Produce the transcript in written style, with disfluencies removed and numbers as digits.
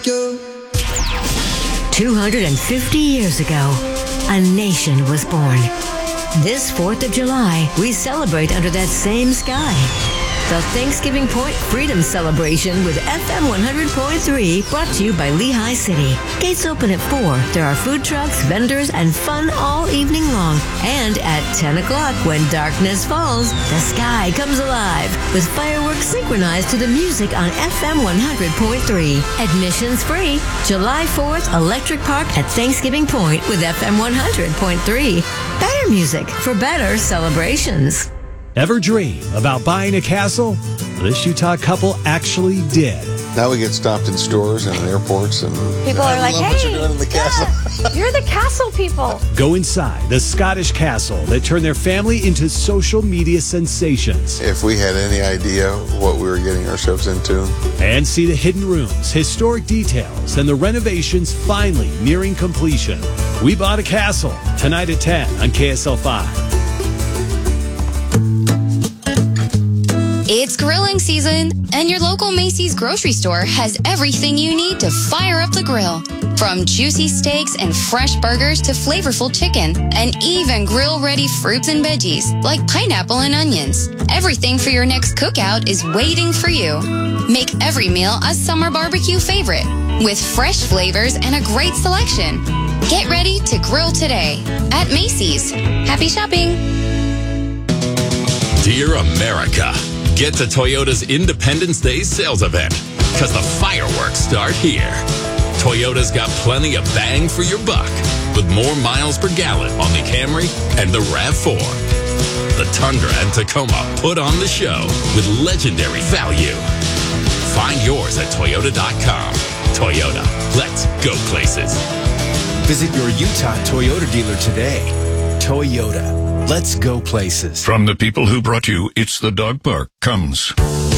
250 years ago, a nation was born. This 4th of July, we celebrate under that same sky. The Thanksgiving Point Freedom Celebration with FM 100.3, brought to you by Lehigh City. Gates open at 4. There are food trucks, vendors, and fun all evening long. And at 10 o'clock, when darkness falls, the sky comes alive with fireworks synchronized to the music on FM 100.3. Admissions free. July 4th, Electric Park at Thanksgiving Point with FM 100.3. Better music for better celebrations. Ever dream about buying a castle? This Utah couple actually did. Now we get stopped in stores and airports, and people are like, "Hey, what you're doing in the castle." You're the castle people. Go inside the Scottish castle that turned their family into social media sensations. If we had any idea what we were getting ourselves into. And see the hidden rooms, historic details, and the renovations finally nearing completion. We Bought a Castle, tonight at 10 on KSL 5. It's grilling season, and your local Macy's grocery store has everything you need to fire up the grill. From juicy steaks and fresh burgers to flavorful chicken, and even grill-ready fruits and veggies like pineapple and onions. Everything for your next cookout is waiting for you. Make every meal a summer barbecue favorite with fresh flavors and a great selection. Get ready to grill today at Macy's. Happy shopping! Dear America, get to Toyota's Independence Day sales event, because the fireworks start here. Toyota's got plenty of bang for your buck, with more miles per gallon on the Camry and the RAV4. The Tundra and Tacoma put on the show with legendary value. Find yours at Toyota.com. Toyota, let's go places. Visit your Utah Toyota dealer today. Toyota, let's go places. From the people who brought you It's the Dog Park comes